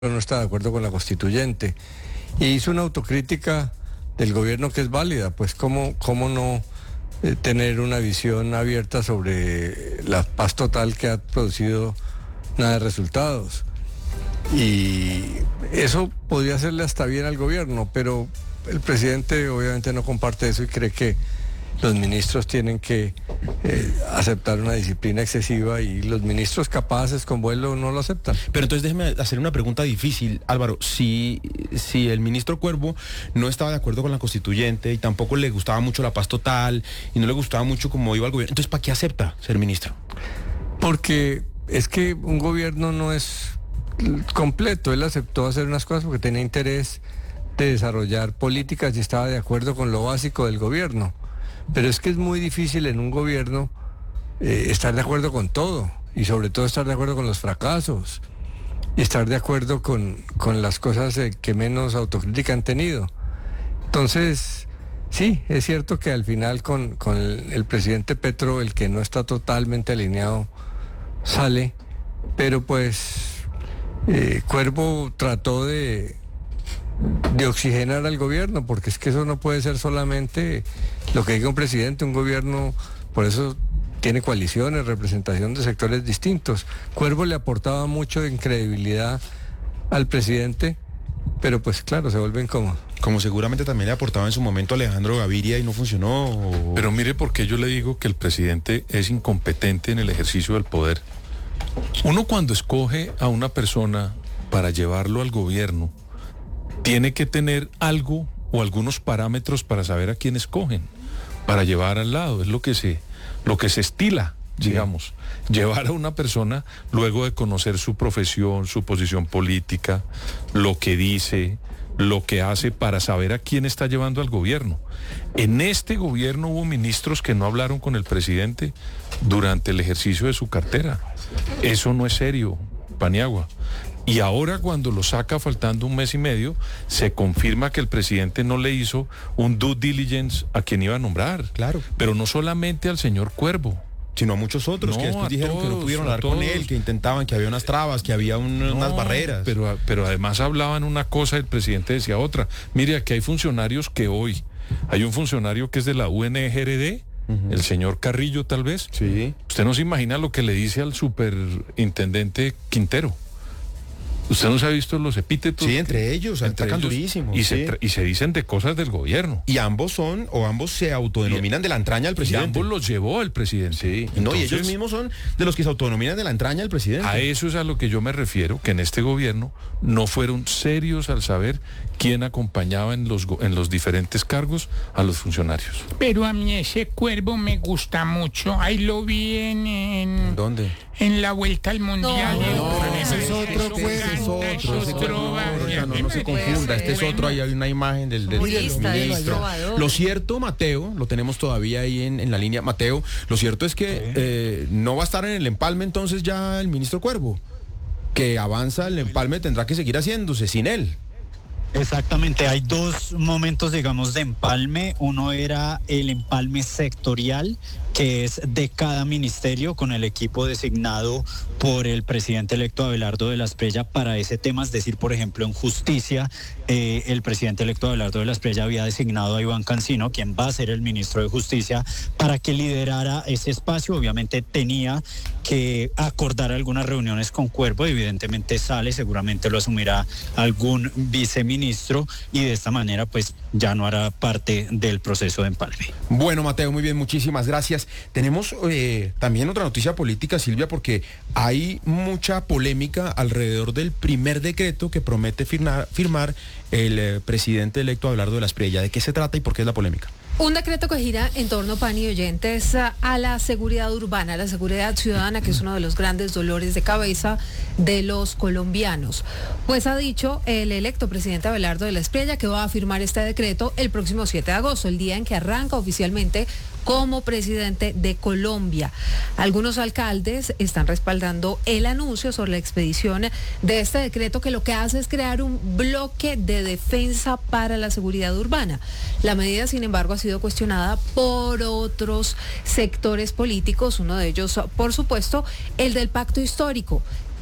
no está de acuerdo con la constituyente. Y hizo una autocrítica del gobierno que es válida, pues cómo no tener una visión abierta sobre la paz total que ha producido nada de resultados. Y eso podría hacerle hasta bien al gobierno, pero el presidente obviamente no comparte eso y cree que los ministros tienen que aceptar una disciplina excesiva y los ministros capaces con vuelo no lo aceptan. Pero entonces déjeme hacer una pregunta difícil, Álvaro. Si el ministro Cuervo no estaba de acuerdo con la constituyente y tampoco le gustaba mucho la paz total y no le gustaba mucho cómo iba el gobierno, entonces ¿para qué acepta ser ministro? Porque es que un gobierno no es completo. Él aceptó hacer unas cosas porque tenía interés de desarrollar políticas y estaba de acuerdo con lo básico del gobierno. Pero es que es muy difícil en un gobierno estar de acuerdo con todo y sobre todo estar de acuerdo con los fracasos y estar de acuerdo con las cosas que menos autocrítica han tenido. Entonces, sí, es cierto que al final con el presidente Petro, el que no está totalmente alineado, sale, pero pues Cuervo trató de oxigenar al gobierno, porque es que eso no puede ser solamente lo que diga un presidente. Un gobierno, por eso tiene coaliciones, representación de sectores distintos. Cuervo le aportaba mucho en credibilidad al presidente, pero pues claro, se vuelve incómodo. Como seguramente también le aportaba en su momento Alejandro Gaviria y no funcionó. Pero mire por qué yo le digo que el presidente es incompetente en el ejercicio del poder. Uno cuando escoge a una persona para llevarlo al gobierno, tiene que tener algo o algunos parámetros para saber a quién escogen, para llevar al lado. Es lo que se estila, digamos. Sí. Llevar a una persona luego de conocer su profesión, su posición política, lo que dice, lo que hace, para saber a quién está llevando al gobierno. En este gobierno hubo ministros que no hablaron con el presidente durante el ejercicio de su cartera. Eso no es serio, Paniagua. Y ahora cuando lo saca faltando un mes y medio, se confirma que el presidente no le hizo un due diligence a quien iba a nombrar. Claro. Pero no solamente al señor Cuervo, sino a muchos otros que después dijeron que no pudieron hablar con él, que intentaban, que había unas trabas, que había unas barreras. Pero además hablaban una cosa y el presidente decía otra. Mire, aquí hay funcionarios que hoy, hay un funcionario que es de la UNGRD, el señor Carrillo tal vez. Sí. Usted no se imagina lo que le dice al superintendente Quintero. ¿Usted no se ha visto los epítetos? Sí, entre ellos, atacan durísimo. Y, sí. y se dicen de cosas del gobierno. Y ambos se autodenominan de la entraña del presidente. Y ambos los llevó el presidente. Sí. Entonces, y ellos mismos son de los que se autodenominan de la entraña del presidente. A eso es a lo que yo me refiero, que en este gobierno no fueron serios al saber quién acompañaba en los diferentes cargos a los funcionarios. Pero a mí ese Cuervo me gusta mucho. Ahí lo vi en ¿dónde? En la vuelta al mundial. Ese es otro, no se confunda. Este es otro, ahí hay una imagen del ministro. Lo cierto, Mateo, lo tenemos todavía ahí en la línea. Mateo, lo cierto es que no va a estar en el empalme entonces ya el ministro Cuervo. Que avanza el empalme, tendrá que seguir haciéndose sin él. Exactamente, hay dos momentos, digamos, de empalme. Uno era el empalme sectorial, que es de cada ministerio con el equipo designado por el presidente electo Abelardo de la Espriella para ese tema. Es decir, por ejemplo, en justicia, el presidente electo Abelardo de la Espriella había designado a Iván Cancino, quien va a ser el ministro de Justicia, para que liderara ese espacio. Obviamente tenía que acordar algunas reuniones con Cuervo, evidentemente sale, seguramente lo asumirá algún viceministro y de esta manera pues ya no hará parte del proceso de empalme. Bueno, Mateo, muy bien, muchísimas gracias. Tenemos también otra noticia política, Silvia, porque hay mucha polémica alrededor del primer decreto que promete firmar el presidente electo Abelardo de la Espriella. ¿De qué se trata y por qué es la polémica? Un decreto que gira en torno, Pani y oyentes, a la seguridad urbana, a la seguridad ciudadana, que es uno de los grandes dolores de cabeza de los colombianos. Pues ha dicho el electo presidente Abelardo de la Espriella que va a firmar este decreto el próximo 7 de agosto, el día en que arranca oficialmente como presidente de Colombia. Algunos alcaldes están respaldando el anuncio sobre la expedición de este decreto, que lo que hace es crear un bloque de defensa para la seguridad urbana. La medida, sin embargo, ha sido cuestionada por otros sectores políticos, uno de ellos, por supuesto, el del pacto histórico,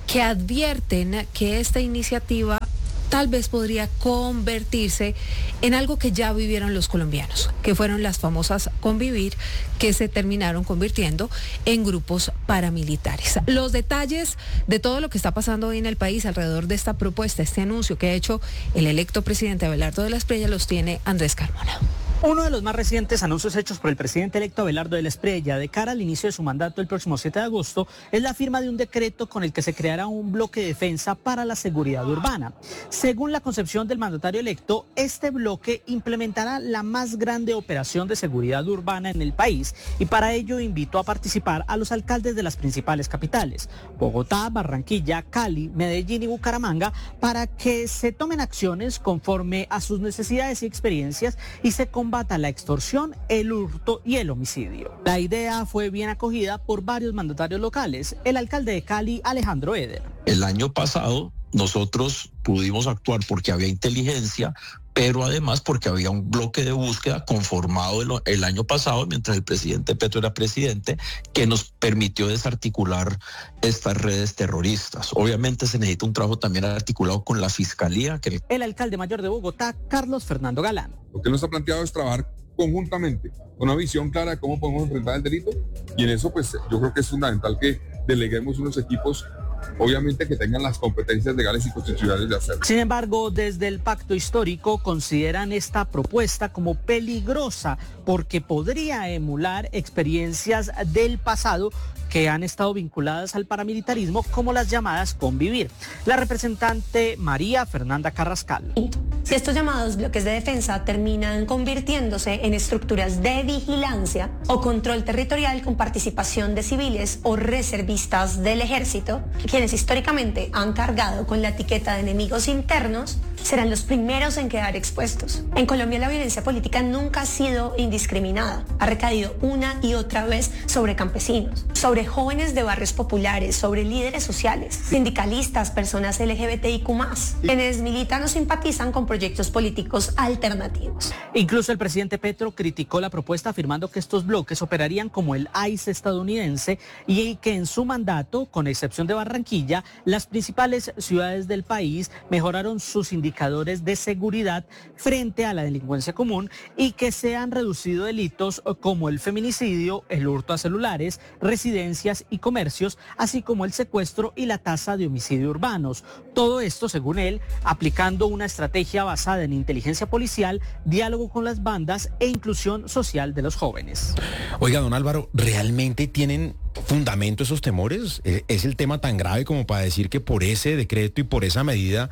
que advierten que esta iniciativa tal vez podría convertirse en algo que ya vivieron los colombianos, que fueron las famosas Convivir, que se terminaron convirtiendo en grupos paramilitares. Los detalles de todo lo que está pasando hoy en el país alrededor de esta propuesta, este anuncio que ha hecho el electo presidente Abelardo de la Espriella, los tiene Andrés Carmona. Uno de los más recientes anuncios hechos por el presidente electo Abelardo de la Espriella de cara al inicio de su mandato el próximo 7 de agosto es la firma de un decreto con el que se creará un bloque de defensa para la seguridad urbana. Según la concepción del mandatario electo, este bloque implementará la más grande operación de seguridad urbana en el país y para ello invitó a participar a los alcaldes de las principales capitales, Bogotá, Barranquilla, Cali, Medellín y Bucaramanga, para que se tomen acciones conforme a sus necesidades y experiencias y se combata la extorsión, el hurto y el homicidio. La idea fue bien acogida por varios mandatarios locales. El alcalde de Cali, Alejandro Eder. El año pasado nosotros pudimos actuar porque había inteligencia, pero además porque había un bloque de búsqueda conformado el año pasado, mientras el presidente Petro era presidente, que nos permitió desarticular estas redes terroristas. Obviamente se necesita un trabajo también articulado con la Fiscalía. El alcalde mayor de Bogotá, Carlos Fernando Galán. Lo que nos ha planteado es trabajar conjuntamente, con una visión clara de cómo podemos enfrentar el delito, y en eso pues yo creo que es fundamental que deleguemos unos equipos, obviamente que tengan las competencias legales y constitucionales de hacerlo. Sin embargo, desde el Pacto Histórico consideran esta propuesta como peligrosa porque podría emular experiencias del pasado que han estado vinculadas al paramilitarismo, como las llamadas Convivir. La representante María Fernanda Carrascal. Si estos llamados bloques de defensa terminan convirtiéndose en estructuras de vigilancia o control territorial con participación de civiles o reservistas del ejército, quienes históricamente han cargado con la etiqueta de enemigos internos, serán los primeros en quedar expuestos. En Colombia la violencia política nunca ha sido indiscriminada, ha recaído una y otra vez sobre campesinos, sobre jóvenes de barrios populares, sobre líderes sociales, sindicalistas, personas LGBTIQ+, quienes militan o simpatizan con proyectos políticos alternativos. Incluso el presidente Petro criticó la propuesta afirmando que estos bloques operarían como el ICE estadounidense y que en su mandato, con excepción de Barranquilla, las principales ciudades del país mejoraron sus indicadores de seguridad frente a la delincuencia común y que se han reducido delitos como el feminicidio, el hurto a celulares, residencias y comercios, así como el secuestro y la tasa de homicidio urbanos. Todo esto, según él, aplicando una estrategia basada en inteligencia policial, diálogo con las bandas e inclusión social de los jóvenes. Oiga, don Álvaro, ¿realmente tienen fundamento esos temores? ¿Es el tema tan grave como para decir que por ese decreto y por esa medida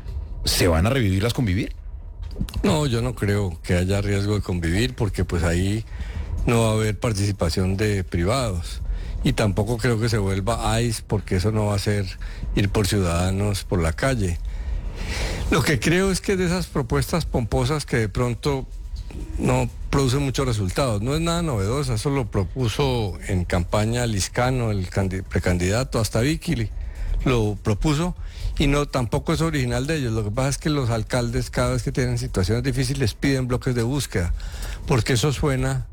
se van a revivir las Convivir? No, yo no creo que haya riesgo de Convivir porque pues ahí no va a haber participación de privados. Y tampoco creo que se vuelva ICE porque eso no va a ser ir por ciudadanos por la calle. Lo que creo es que de esas propuestas pomposas que de pronto no producen muchos resultados. No es nada novedoso, eso lo propuso en campaña Liscano, el precandidato, hasta Vicky lo propuso y no tampoco es original de ellos. Lo que pasa es que los alcaldes cada vez que tienen situaciones difíciles piden bloques de búsqueda, porque eso suena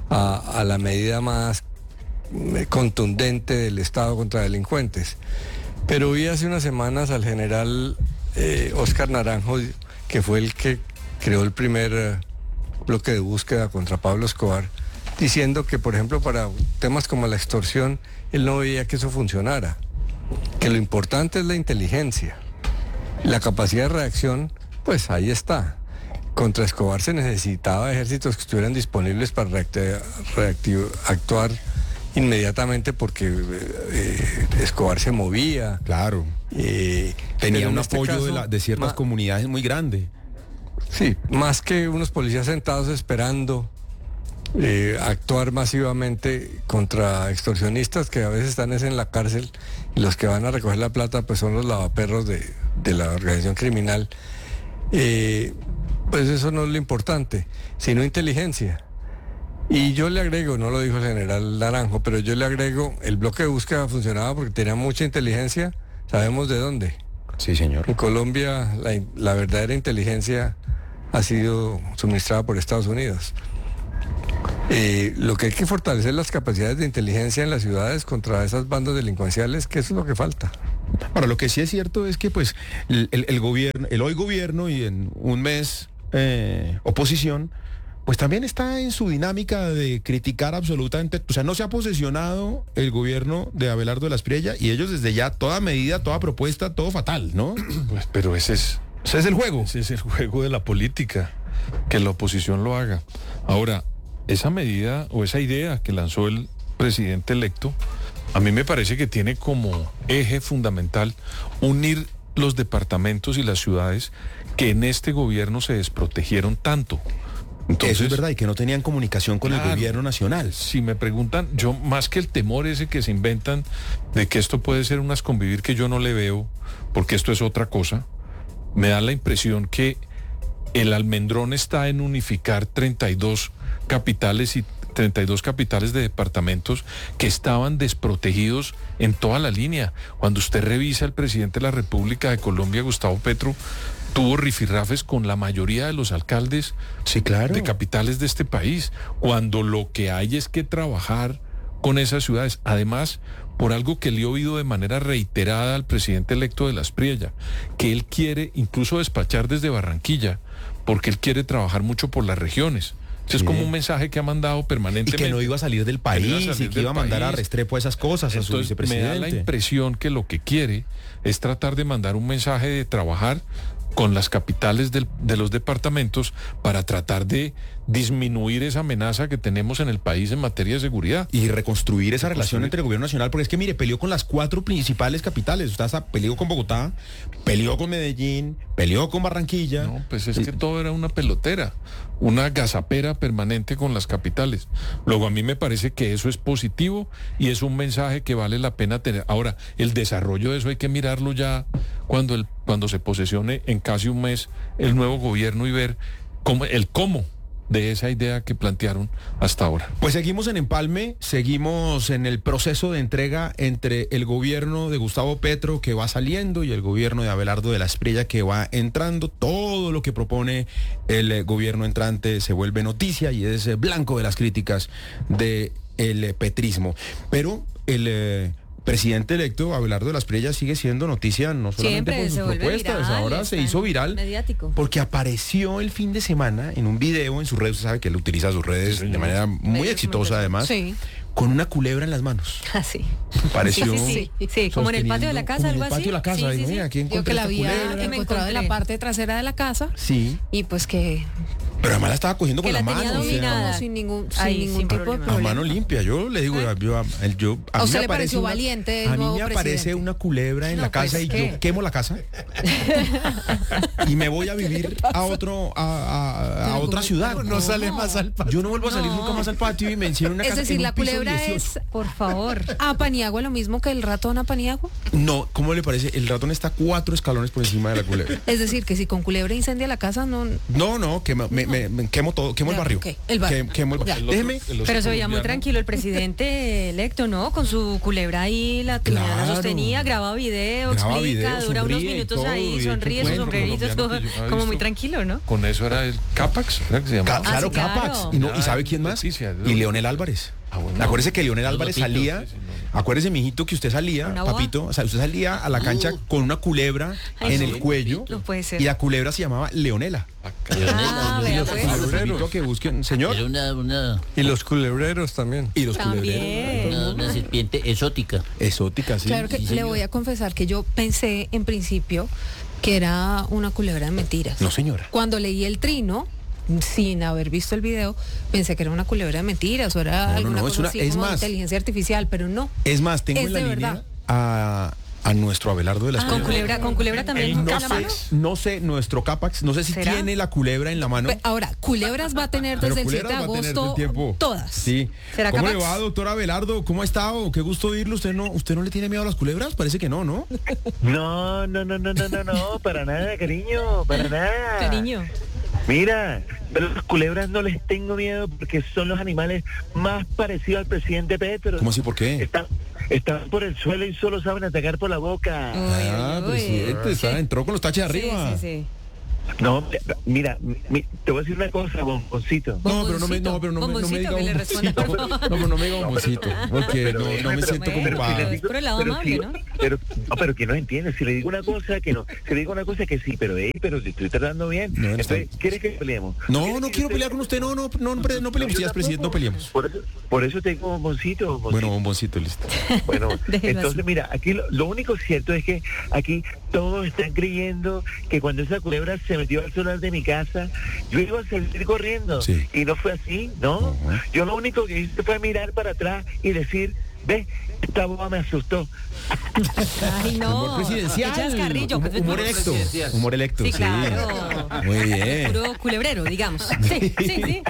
a la medida más contundente del Estado contra delincuentes. Pero vi hace unas semanas al general Óscar Naranjo, que fue el que creó el primer bloque de búsqueda contra Pablo Escobar, diciendo que, por ejemplo, para temas como la extorsión, él no veía que eso funcionara, que lo importante es la inteligencia. La capacidad de reacción, pues ahí está. Contra Escobar se necesitaba ejércitos que estuvieran disponibles para actuar inmediatamente porque Escobar se movía. Claro. Tenía un apoyo caso, de ciertas comunidades muy grande. Sí, más que unos policías sentados esperando actuar masivamente contra extorsionistas que a veces están en la cárcel y los que van a recoger la plata pues son los lavaperros de la organización criminal. Pues eso no es lo importante, sino inteligencia. Y yo le agrego, no lo dijo el general Naranjo, pero yo le agrego, el bloque de búsqueda funcionaba porque tenía mucha inteligencia, sabemos de dónde. Sí, señor. En Colombia la verdadera inteligencia ha sido suministrada por Estados Unidos. Lo que hay que fortalecer las capacidades de inteligencia en las ciudades contra esas bandas delincuenciales, que eso es lo que falta. Ahora, lo que sí es cierto es que pues el gobierno, el hoy gobierno y en un mes oposición, pues también está en su dinámica de criticar absolutamente, o sea, no se ha posesionado el gobierno de Abelardo de la Espriella y ellos desde ya toda medida, toda propuesta, todo fatal, ¿no? Pues, pero ese es el juego. Ese es el juego de la política, que la oposición lo haga. Ahora, esa medida o esa idea que lanzó el presidente electo, a mí me parece que tiene como eje fundamental unir los departamentos y las ciudades que en este gobierno se desprotegieron tanto. Entonces, eso es verdad, y que no tenían comunicación con el gobierno nacional. Si me preguntan, yo más que el temor ese que se inventan de que esto puede ser un asconvivir que yo no le veo, porque esto es otra cosa, me da la impresión que el almendrón está en unificar 32 capitales de departamentos que estaban desprotegidos en toda la línea. Cuando usted revisa, el presidente de la República de Colombia, Gustavo Petro, tuvo rifirrafes con la mayoría de los alcaldes de capitales de este país, cuando lo que hay es que trabajar con esas ciudades. Además, por algo que le he oído de manera reiterada al presidente electo de la Espriella, que él quiere incluso despachar desde Barranquilla, porque él quiere trabajar mucho por las regiones. Es como un mensaje que ha mandado permanentemente. Y que no iba a salir del país, y que iba a mandar a Restrepo esas cosas. Entonces, a su vicepresidente. Me da la impresión que lo que quiere es tratar de mandar un mensaje de trabajar con las capitales de los departamentos para tratar de disminuir esa amenaza que tenemos en el país en materia de seguridad. Y reconstruir esa relación entre el gobierno nacional, porque es que, mire, peleó con las 4 principales capitales. Usted hasta peleó con Bogotá, peleó con Medellín, peleó con Barranquilla. No, pues es que todo era una pelotera, una gazapera permanente con las capitales. Luego, a mí me parece que eso es positivo y es un mensaje que vale la pena tener. Ahora, el desarrollo de eso hay que mirarlo ya cuando se posesione en casi un mes el nuevo gobierno y ver cómo de esa idea que plantearon hasta ahora. Pues seguimos en empalme, seguimos en el proceso de entrega entre el gobierno de Gustavo Petro, que va saliendo, y el gobierno de Abelardo de la Espriella, que va entrando. Todo lo que propone el gobierno entrante se vuelve noticia y es blanco de las críticas del petrismo. Pero el presidente electo, Abelardo de la Espriella, sigue siendo noticia no solamente con sus propuestas, viral, ahora se hizo viral mediático, porque apareció el fin de semana en un video en sus redes. Usted sabe que él utiliza sus redes de manera muy exitosa, además, con una culebra en las manos. Ah, sí. Pareció sí, como en el patio de la casa, algo así. En el patio de la casa, sí. Aquí yo que la había encontrado en la parte trasera de la casa. Sí. Y pues que... Pero además la estaba cogiendo con la mano. Dominada, sin ningún tipo de problema. A mano limpia. Yo le digo, a mí me pareció valiente. A mí me aparece una culebra en la casa y yo quemo la casa y me voy a vivir a otra ciudad. No sale más al patio. Yo no vuelvo a salir nunca más al patio y me encierro en una casa. Es decir, la culebra es, por favor, ¿a Paniagua lo mismo que el ratón a Paniagua? No, ¿cómo le parece? El ratón está 4 escalones por encima de la culebra. Es decir, que si con culebra incendia la casa, no. No, me quemo todo, quemo el barrio. Okay, el barrio. Quemo el barrio. Déjeme. Pero se veía muy tranquilo el presidente electo, ¿no? Con su culebra ahí, la sostenía, graba video, explica, dura unos minutos ahí, sonríe, su sombrerito, todo, como muy tranquilo, ¿no? Con eso era el Capax, ¿verdad que se llamaba? Claro, Capax. ¿Y sabe quién más? Y Leonel Álvarez. Acuérdese que Leonel Álvarez salía, acuérdese, mijito, que usted salía, papito, o sea, usted salía a la cancha con una culebra en el cuello, no puede ser. Y la culebra se llamaba Leonela. Vea pues. Que busquen, señor. Y los culebreros también. Y los culebreros. Una serpiente exótica. Exótica, sí. Claro que sí, le voy a confesar que yo pensé en principio que era una culebra de mentiras. No, señora. Cuando leí el trino, sin haber visto el video, pensé que era una culebra de mentiras o era alguna cosa así como de inteligencia artificial, pero no. Es más, tengo en la línea a nuestro Abelardo de la Espriella. Con culebra también. No sé, nuestro Capax, no sé si tiene la culebra en la mano. Ahora, culebras va a tener desde el 7 de agosto todas. Sí. ¿Será ¿Cómo Capax? le va, doctor Abelardo? ¿Cómo ha estado? Qué gusto oírlo. ¿Usted no le tiene miedo a las culebras? Parece que no, ¿no? No, para nada, cariño, para nada. Cariño. Mira, pero las culebras no les tengo miedo porque son los animales más parecidos al presidente Petro. ¿Cómo así? ¿Por qué? Están por el suelo y solo saben atacar por la boca. Presidente, entró con los taches arriba. Sí. No, mira, te voy a decir una cosa, bomboncito. No, pero no me diga bomboncito. No me diga bomboncito. Porque no me siento como para... Pero el lado amable, ¿no? Pero que no entiende. Si le digo una cosa que no, si le digo una cosa que sí, pero te estoy tratando bien. Entonces, ¿quieres que peleemos? No quiero pelear con usted. No peleemos. Si es presidente, no peleemos. Por eso tengo bomboncito. Bueno, bomboncito, listo. Bueno, entonces mira, aquí lo único cierto es que aquí todos están creyendo que cuando esa culebra se metió al solar de mi casa, yo iba a salir corriendo. Sí. Y no fue así, ¿no? Yo lo único que hice fue mirar para atrás y decir, ve, esta boba me asustó. Ay, no. Humor presidencial. Chascarrillo. Humor electo, sí. Claro. Muy bien. Puro culebrero, digamos. Sí.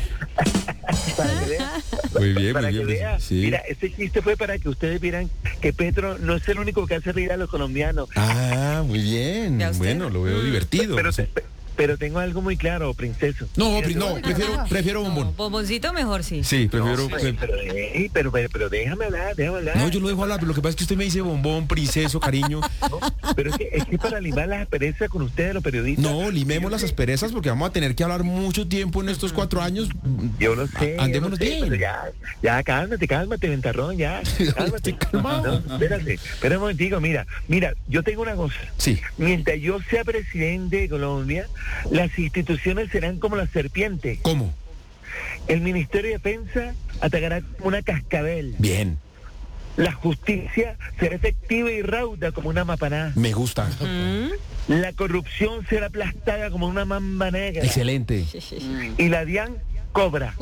Muy bien. Sí. Mira, este chiste fue para que ustedes vieran que Petro no es el único que hace reír a los colombianos. Ah, muy bien. Bueno, lo veo divertido. Pero tengo algo muy claro, princeso. No, prefiero bombón. No, bomboncito mejor, sí. Sí, prefiero... Pero déjame hablar. No, yo lo dejo hablar, pero lo que pasa es que usted me dice bombón, princeso, cariño. No, pero es que para limar las asperezas con ustedes, los periodistas... No, limemos las asperezas porque vamos a tener que hablar mucho tiempo en estos 4 años. Yo lo sé. Andémonos bien. Ya, cálmate, ventarrón, ya. Cálmate. No, espérate un momentico, mira, yo tengo una cosa. Sí. Mientras yo sea presidente de Colombia, las instituciones serán como la serpiente. ¿Cómo? El Ministerio de Defensa atacará como una cascabel. Bien. La justicia será efectiva y rauda como una mapaná. Me gusta. La corrupción será aplastada como una mamba negra. Excelente. Y la DIAN cobra.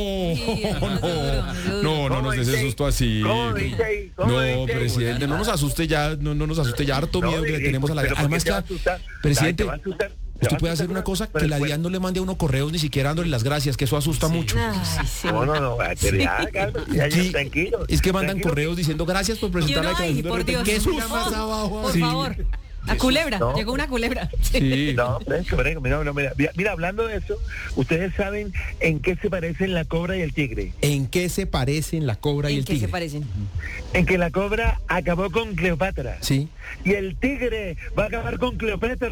No nos des ese susto así. No, presidente, no nos asuste ya, harto miedo que le tenemos a la... Además, presidente, usted puede hacer una cosa, que la DIAN no le mande a uno correos ni siquiera dándole las gracias, que eso asusta mucho. No, tranquilo. Es que mandan correos diciendo gracias por presentar la declaración. Por Dios. ¿Qué susto? Por favor. A culebra, llegó una culebra. Sí. No, mira, hablando de eso, ¿ustedes saben en qué se parecen la cobra y el tigre? ¿En qué se parecen la cobra y el tigre? ¿En qué se parecen? En que la cobra acabó con Cleopatra. Sí. Y el tigre va a acabar con Cleopatra.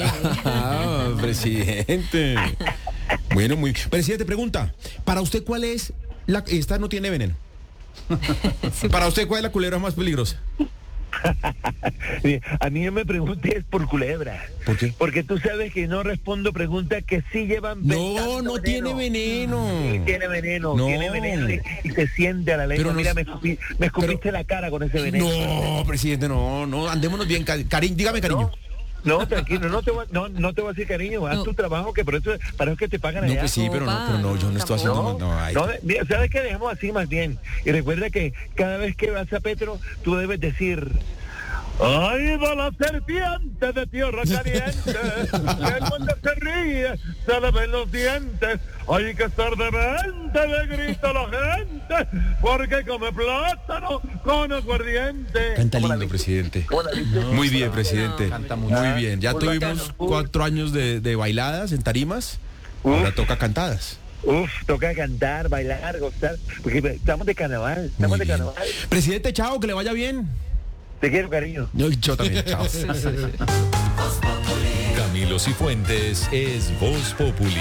Presidente. Bueno, Presidente, pregunta, ¿para usted cuál es esta no tiene veneno? ¿Para usted cuál es la culebra más peligrosa? A mí no me preguntes por culebra. ¿Por qué? Porque tú sabes que no respondo preguntas que sí llevan veneno. No tiene veneno. Sí, tiene veneno y se siente a la lengua. Mira, me escupiste la cara con ese veneno. No, presidente, no, andémonos bien. Dígame, cariño. No, tranquilo, no te voy a decir cariño, haz tu trabajo, que para eso que te pagan allá. No, pues sí, pero no, yo no estoy haciendo... Mira, ¿sabes qué? Dejemos así más bien. Y recuerda que cada vez que vas a Petro, tú debes decir... ¡Ahí va la serpiente de tierra caliente! El mundo se ríe, se le ven los dientes. Hay que estar demente, le grita la gente, porque come plátano con aguardiente. Canta lindo, presidente. Muy bien, presidente. Canta muy bien. Ya tuvimos 4 años de bailadas en tarimas. Ahora toca cantadas. Toca cantar, bailar, gozar, porque estamos de carnaval. Presidente, chao, que le vaya bien. Te quiero, cariño. Yo también, chao. Camilo Cifuentes es Voz Populi.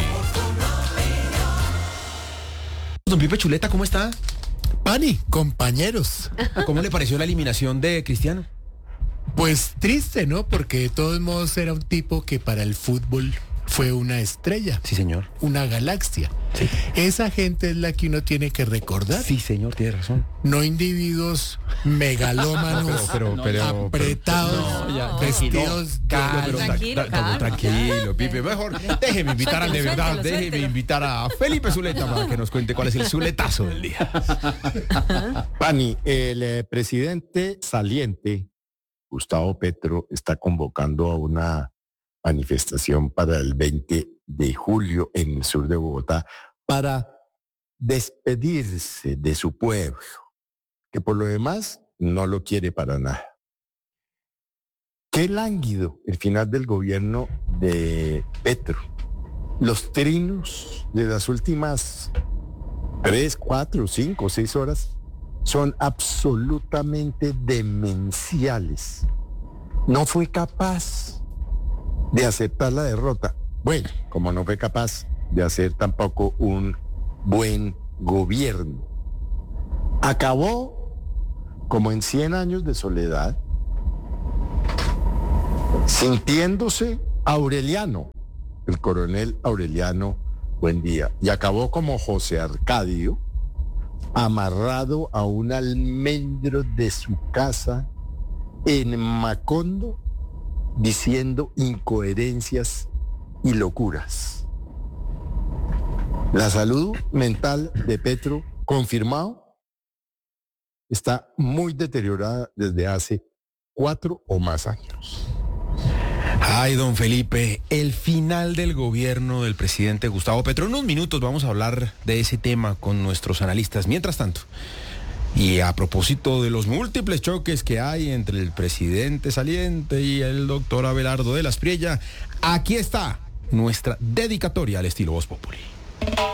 Don Pipe Chuleta, ¿cómo está? Pani, compañeros. ¿Cómo le pareció la eliminación de Cristiano? Pues triste, ¿no? Porque de todos modos era un tipo que para el fútbol fue una estrella. Sí, señor. Una galaxia. Sí. Esa gente es la que uno tiene que recordar. Sí, señor, tiene razón. No individuos megalómanos, apretados, vestidos... Tranquilo, Pipe. Mejor déjeme invitar de verdad. Déjeme invitar a Felipe Zuleta para que nos cuente cuál es el zuletazo del día. Pani, el presidente saliente, Gustavo Petro, está convocando a una manifestación para el 20 de julio en el sur de Bogotá para despedirse de su pueblo, que por lo demás no lo quiere para nada. Qué lánguido el final del gobierno de Petro. Los trinos de las últimas 3, 4, 5, 6 horas son absolutamente demenciales. No fue capaz de aceptar la derrota. Bueno, como no fue capaz de hacer tampoco un buen gobierno, acabó como en 100 años de soledad, sintiéndose Aureliano, el coronel Aureliano Buendía, y acabó como José Arcadio, amarrado a un almendro de su casa en Macondo, diciendo incoherencias y locuras. La salud mental de Petro, confirmado, está muy deteriorada desde hace 4 o más años. Ay, don Felipe, el final del gobierno del presidente Gustavo Petro. En unos minutos vamos a hablar de ese tema con nuestros analistas. Mientras tanto, y a propósito de los múltiples choques que hay entre el presidente saliente y el doctor Abelardo de la Espriella, aquí está nuestra dedicatoria al estilo Voz Populi.